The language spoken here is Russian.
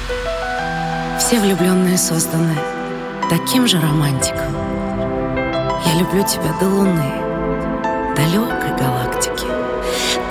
Все влюбленные созданы таким же романтиком. Я люблю тебя до луны, далекой